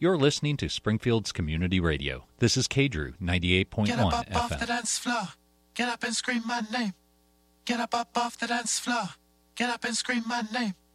You're listening to Springfield's Community Radio. This is KDRU 98.1 Get up off FM. the dance floor. Get up and scream my name. Get up off the dance floor. Get up and scream my name.